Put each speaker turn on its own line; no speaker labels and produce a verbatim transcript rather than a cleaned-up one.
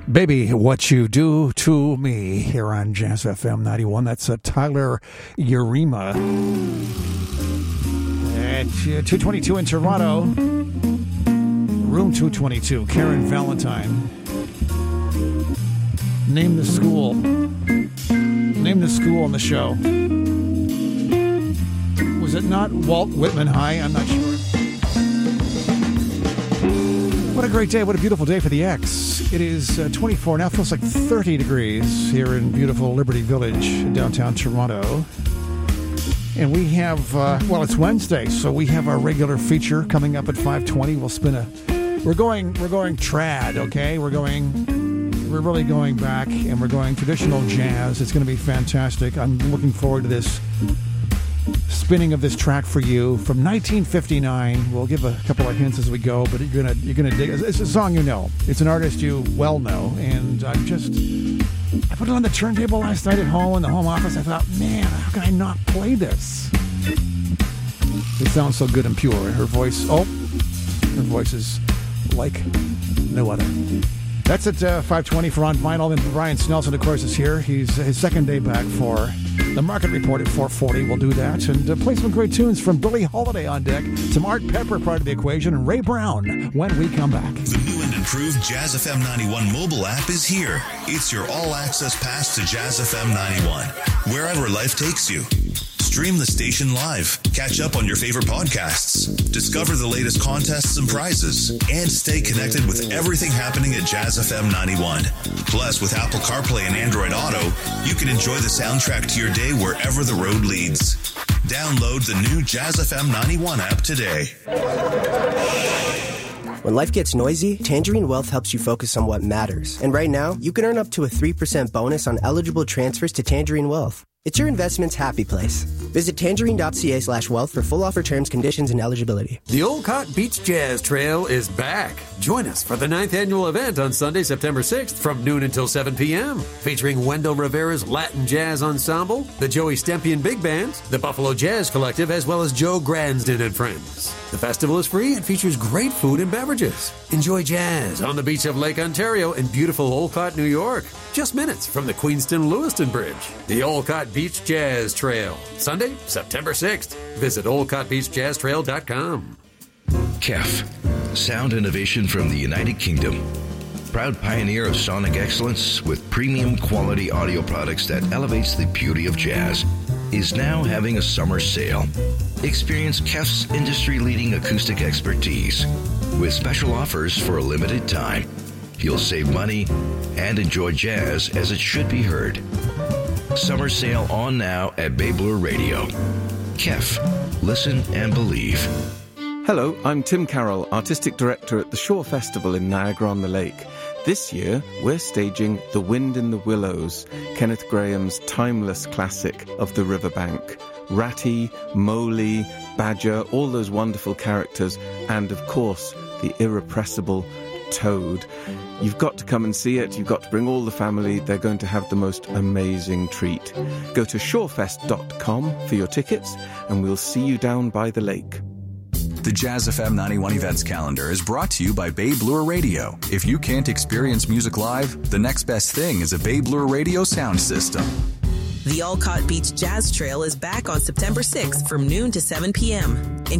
Baby, What You Do to Me here on Jazz F M ninety-one. That's uh, Tyler Urema. At uh, two twenty-two in Toronto, room two twenty-two, Karen Valentine. Name the school. Name the school on the show. Was it not Walt Whitman High? I'm not sure. What a great day. What a beautiful day for the X. It is uh, twenty-four now. Feels like thirty degrees here in beautiful Liberty Village, downtown Toronto. And we have, uh, well, it's Wednesday, so we have our regular feature coming up at five twenty. We'll spin a, we're going, we're going trad, okay? We're going, we're really going back, and we're going traditional jazz. It's going to be fantastic. I'm looking forward to this spinning of this track for you from nineteen fifty-nine. We'll give a couple of hints as we go, but you're gonna you're gonna dig. It's a song you know. It's an artist you well know, and I just I put it on the turntable last night at home in the home office. I thought, man, how can I not play this? It sounds so good and pure. Her voice, oh, her voice is like no other. That's at uh, five twenty for On Vinyl. And Brian Snelson, of course, is here. He's his second day back for the Market Report at four forty. We'll do that. And uh, play some great tunes from Billie Holiday on deck. Some Art Pepper part of the equation. And Ray Brown when we come back.
The new and improved Jazz F M ninety-one mobile app is here. It's your all-access pass to Jazz F M ninety-one. Wherever life takes you. Stream the station live, catch up on your favorite podcasts, discover the latest contests and prizes, and stay connected with everything happening at Jazz F M ninety-one. Plus, with Apple CarPlay and Android Auto, you can enjoy the soundtrack to your day wherever the road leads. Download the new Jazz F M ninety-one app today.
When life gets noisy, Tangerine Wealth helps you focus on what matters. And right now, you can earn up to a three percent bonus on eligible transfers to Tangerine Wealth. It's your investment's happy place. Visit tangerine.ca slash wealth for full offer terms, conditions, and eligibility.
The Olcott Beach Jazz Trail is back. Join us for the ninth annual event on Sunday, September sixth from noon until seven p.m. Featuring Wendell Rivera's Latin Jazz Ensemble, the Joey Stempian Big Band, the Buffalo Jazz Collective, as well as Joe Gransden and friends. The festival is free and features great food and beverages. Enjoy jazz on the beach of Lake Ontario in beautiful Olcott, New York. Just minutes from the Queenston-Lewiston Bridge. The Olcott Beach Jazz Trail. Sunday, September sixth. Visit olcott beach jazz trail dot com.
K E F, sound innovation from the United Kingdom. Proud pioneer of sonic excellence with premium quality audio products that elevates the beauty of jazz, is now having a summer sale. Experience K E F's industry-leading acoustic expertise with special offers for a limited time. You'll save money and enjoy jazz as it should be heard. Summer sale on now at Bay Blue Radio. K E F, listen and believe.
Hello, I'm Tim Carroll, Artistic Director at the Shore Festival in Niagara-on-the-Lake. This year, we're staging The Wind in the Willows, Kenneth Graham's timeless classic of the riverbank. Ratty, Mowgli, Badger, all those wonderful characters, and of course, the irrepressible Toad. You've got to come and see it. You've got to bring all the family. They're going to have the most amazing treat. Go to shorefest dot com for your tickets, and we'll see you down by the lake.
The Jazz F M ninety-one events calendar is brought to you by Bay Blue Radio. If you can't experience music live, the next best thing is a Bay Blue Radio sound system.
The Olcott Beach Jazz Trail is back on September sixth from noon to seven p.m.